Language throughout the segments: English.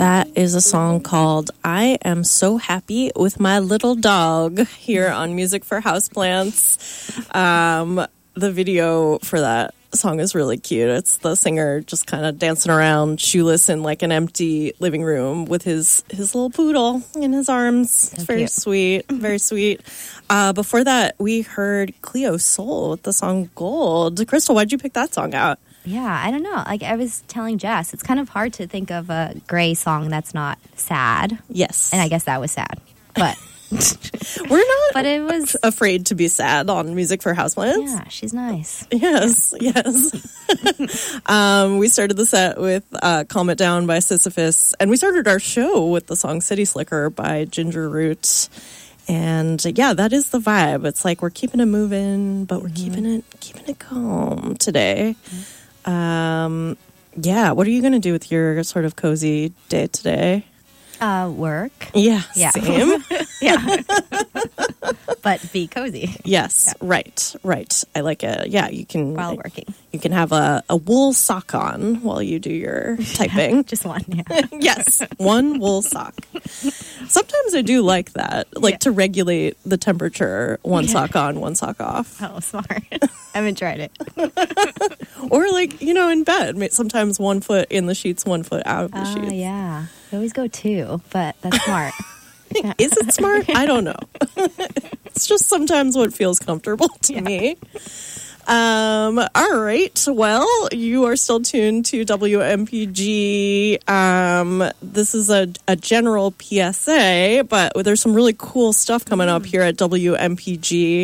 That is a song called I Am So Happy with My Little Dog here on Music for Houseplants. The video for that song is really cute. It's the singer just kind of dancing around shoeless in like an empty living room with his little poodle in his arms. So it's very cute. sweet, very sweet. Before that, we heard Cleo Soul with the song Gold. Crystal, why'd you pick that song out? Yeah, I don't know. Like I was telling Jess, it's kind of hard to think of a Grey song that's not sad. Yes. And I guess that was sad. But We're not but it was afraid to be sad on Music for Houseplants. yeah, she's nice. Yes, yes. We started the set with Calm It Down by Sisyphus, and we started our show with the song City Slicker by Ginger Root. And yeah, that is the vibe. It's like we're keeping it moving, but we're keeping it calm today. Yeah, what are you going to do with your sort of cozy day today? Work. Yeah, Yeah. same. Yeah. But be cozy Yes, Yeah. right. I like it. Yeah, you can while working. You can have a wool sock on while you do your typing. Just one, yeah. Yes, one wool sock. Sometimes I do like that, like Yeah. to regulate the temperature, one sock on, one sock off. Oh, smart. I haven't tried it. Or like, in bed, sometimes 1 foot in the sheets, 1 foot out of the Oh, sheets. yeah. We always go 2, but that's smart. Is it smart? I don't know. It's just sometimes what feels comfortable to me. All right. Well, you are still tuned to WMPG. This is a general PSA, but there's some really cool stuff coming up here at WMPG.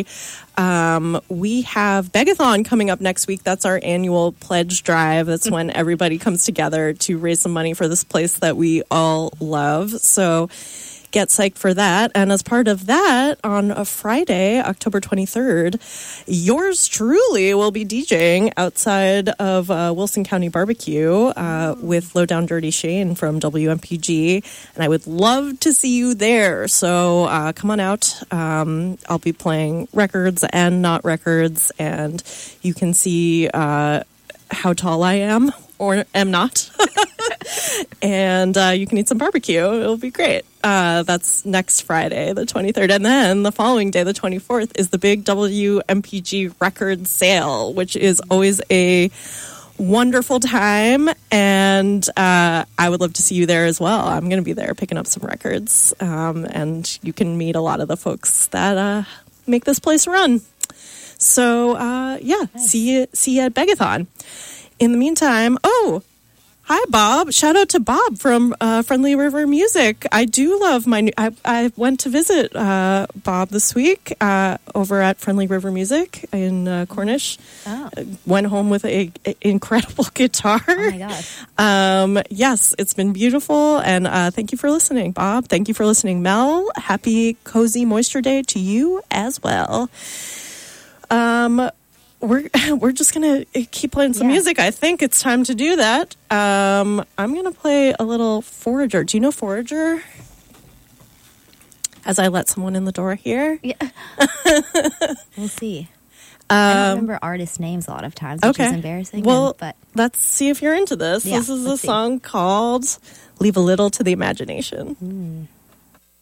We have Begathon coming up next week. That's our annual pledge drive. That's when everybody comes together to raise some money for this place that we all love. So get psyched for that. And as part of that, on a Friday, October 23rd, yours truly will be DJing outside of Wilson County Barbecue with Low Down Dirty Shane from WMPG. And I would love to see you there. So come on out. I'll be playing records and not records. And you can see how tall I am or am not. And you can eat some barbecue. It'll be great. That's next Friday, the 23rd. And then the following day, the 24th, is the big WMPG record sale, which is always a wonderful time. And I would love to see you there as well. I'm going to be there picking up some records. And you can meet a lot of the folks that make this place run. So, yeah, nice. See you at Begathon. In the meantime, hi, Bob. Shout out to Bob from Friendly River Music. I do love my new... I went to visit Bob this week over at Friendly River Music in Cornish. Oh. Went home with an incredible guitar. Oh, my God. Yes, it's been beautiful. And thank you for listening, Bob. Thank you for listening, Mel. Happy Cozy Moisture Day to you as well. We're just going to keep playing some music. I think it's time to do that. I'm going to play a little Forager. Do you know Forager? As I let someone in the door here. Yeah. We'll see. I don't remember artist names a lot of times, which is embarrassing. Well, but let's see if you're into this. Yeah, This is a let's see. song called Leave a Little to the Imagination.